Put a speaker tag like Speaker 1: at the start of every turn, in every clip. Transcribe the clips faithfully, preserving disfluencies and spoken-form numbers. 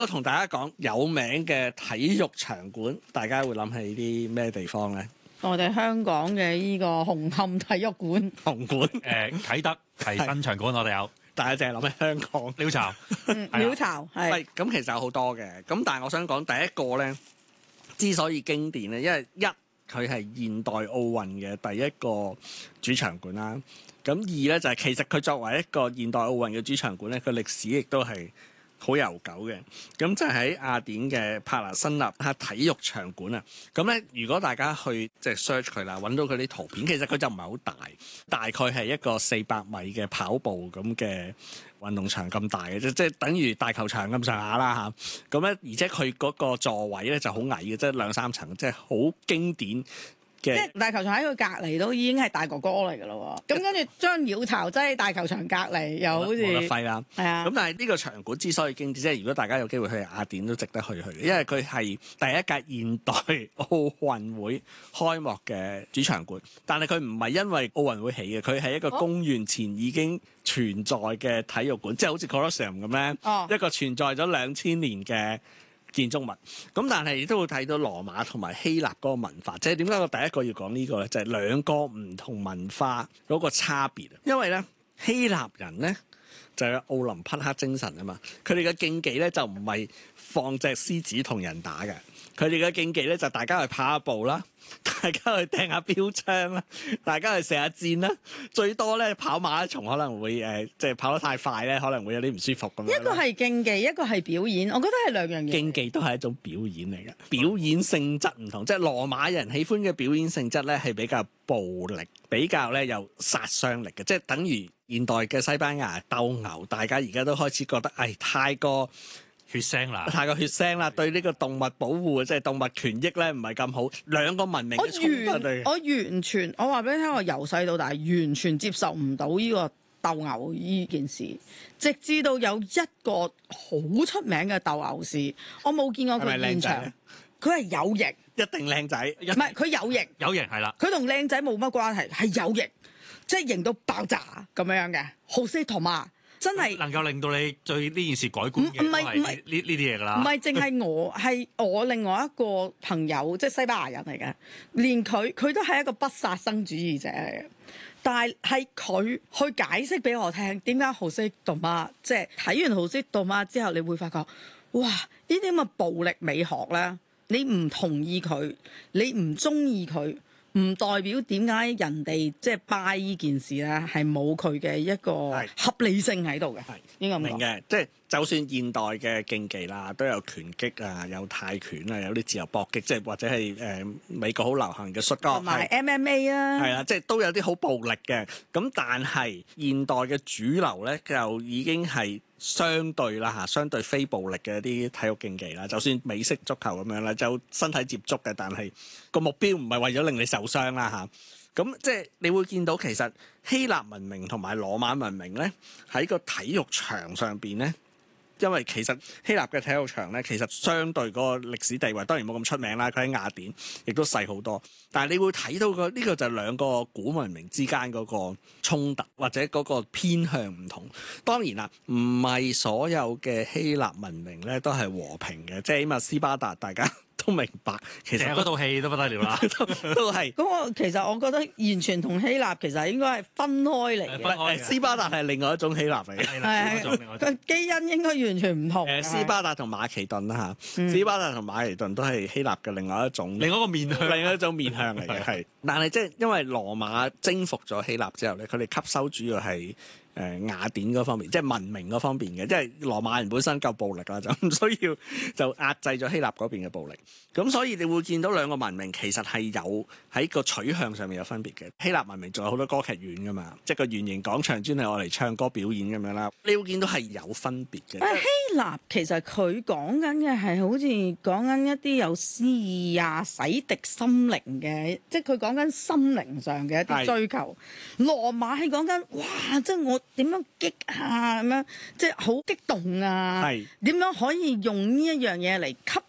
Speaker 1: 都同大家講有名嘅體育場館，大家會諗起啲咩地方咧？
Speaker 2: 我哋香港嘅呢個紅磡體育館，
Speaker 1: 紅館
Speaker 3: 誒啟德係新場館，我哋有，
Speaker 1: 大家淨係諗起香港
Speaker 3: 鳥巢，
Speaker 2: 鳥巢係。
Speaker 1: 喂，咁其實有好多嘅，咁但係我想講第一個咧，之所以經典咧，因為一佢係現代奧運嘅第一個主場館啦。咁二咧就係、是、其實佢作為一個現代奧運嘅主場館咧，佢歷史亦都係好悠久嘅。咁就喺雅典嘅帕拿辛納克體育場館啊。咁咧，如果大家去即係 search 佢啦，揾到佢啲圖片，其實佢就唔係好大，大概係一個四百米嘅跑步咁嘅運動場咁大嘅啫，即係等於大球場咁上下啦嚇。咁咧，而且佢嗰個座位咧就好矮嘅，即係兩三層，即係好經典。
Speaker 2: 即係大球場喺佢隔離都已經係大哥哥嚟㗎咯喎，咁跟住將鳥巢擠喺大球場隔離，又好似
Speaker 1: 冇得揮啦。
Speaker 2: 係啊，
Speaker 1: 咁但係呢個場館之所以經典，即係如果大家有機會去雅典都值得去去，因為佢係第一屆現代奧運會開幕嘅主場館。但係佢唔係因為奧運會起嘅，佢係一個公元前已經存在嘅體育館，哦、即係好似 Colosseum 咁咧，
Speaker 2: 哦、
Speaker 1: 一個存在咗兩千年嘅建築物。咁但係亦都會睇到羅馬同埋希臘嗰個文化，即係點解我第一個要講呢個咧？就係兩個唔同文化嗰個差別啊！因為咧希臘人咧就有奧林匹克精神啊嘛，佢哋嘅競技咧就唔係放隻獅子同人打嘅，佢哋嘅競技咧就大家去跑下步啦，大家去掟下標槍啦，大家去射下箭啦，最多咧跑馬拉松可能會誒、呃，即係跑得太快咧，可能會有啲唔舒服咁樣。
Speaker 2: 一個係競技，一個係表演，我覺得係兩樣嘢。
Speaker 1: 競技都係一種表演嚟嘅，表演性質唔同，即係羅馬人喜歡嘅表演性質咧係比較暴力，比較咧有殺傷力嘅，即係等於現代嘅西班牙鬥牛，大家而家都開始覺得誒、哎、太過
Speaker 3: 血腥啦，
Speaker 1: 太過血腥啦，對呢個動物保護即係動物權益咧唔係咁好，兩個文明嘅衝突嚟。
Speaker 2: 我完全，我話俾你聽，我由細到大完全接受唔到呢個鬥牛呢件事，直至到有一個好出名嘅鬥牛士，我冇見過佢現場，佢係有型，
Speaker 1: 一定靚仔，
Speaker 2: 唔係佢有型，
Speaker 3: 有型係啦，
Speaker 2: 佢同靚仔冇乜關係，係有型，即係型到爆炸咁樣樣嘅，豪斯同馬。真係
Speaker 3: 能夠令到你對呢件事改觀嘅，
Speaker 2: 唔係唔係
Speaker 3: 呢呢啲嘢㗎啦。
Speaker 2: 唔係淨係我，係我另外一個朋友，即係西班牙人嚟嘅，連佢佢都係一個不殺生主義者嚟嘅。但係係佢去解釋俾我聽，點解豪斯杜馬，即係睇完豪斯杜馬之後，你會發覺，哇！呢啲咁嘅暴力美學咧，你唔同意佢，你唔中意佢。唔代表點解人哋即係 buy 呢件事咧，係冇佢嘅一個合理性喺度嘅。係應該
Speaker 1: 明嘅，即係就算現代嘅競技啦，都有拳擊啊，有泰拳啊，有啲自由搏擊，即係或者係誒、呃、美國好流行嘅摔角
Speaker 2: 同埋 M M A 啊，
Speaker 1: 係啦，即係都有啲好暴力嘅。咁但係現代嘅主流咧，就已經係相對啦嚇，相對非暴力嘅一啲體育競技啦。就算美式足球咁樣啦，就身體接觸嘅，但係個目標唔係為咗令你受傷啦嚇。咁即係你會見到其實希臘文明同埋羅馬文明咧，喺個體育場上邊咧，因為其實希臘嘅體育場咧，其實相對嗰個歷史地位當然冇咁出名啦，佢喺雅典亦都細好多。但係你會睇到個呢個就係兩個古文明之間嗰個衝突或者嗰個偏向唔同。當然啦，唔係所有嘅希臘文明咧都係和平嘅，即係起碼斯巴達大家都明白，其實
Speaker 3: 嗰套戲都不得了啦，
Speaker 1: 都係。
Speaker 2: 咁我其實我覺得完全同希臘其實應該係分開嚟嘅。
Speaker 1: 斯巴達係另外一種希臘嚟嘅，
Speaker 2: 係佢基因應該完全唔同。
Speaker 1: 誒，斯巴達同馬其頓啦嚇，斯巴達同馬其頓都係希臘嘅另外一種，
Speaker 3: 另外一個面向，
Speaker 1: 另外一種面向嚟嘅係。但係即係因為羅馬征服咗希臘之後咧，佢哋吸收主要係誒雅典嗰方面，即係文明嗰方面嘅，即係羅馬人本身夠暴力啦，就唔需要就壓制咗希臘嗰邊嘅暴力。咁所以你會見到兩個文明其實係有喺個取向上面有分別嘅。希臘文明仲有好多歌劇院噶嘛，即係個圓形廣場專係我嚟唱歌表演咁樣啦。你會見到係有分別嘅。
Speaker 2: 誒希臘其實佢講緊嘅係好似講緊一啲有詩意啊、洗滌心靈嘅，即係佢講緊心靈上嘅一啲追求。羅馬係講緊哇，即係我點樣激啊咁樣，即係好激動啊！點樣可以用呢一樣嘢嚟吸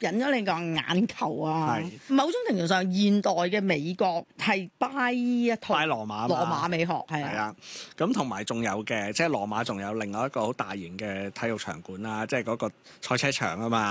Speaker 2: 引咗你個眼球啊
Speaker 1: 係。
Speaker 2: 某種程度上，現代嘅美國係 buy 一套
Speaker 1: 拜羅馬嘛
Speaker 2: 羅馬美學係啊。
Speaker 1: 係啊，咁同埋仲有嘅，即係羅馬仲有另外一個好大型嘅體育場館啦，即係嗰個賽車場啊嘛。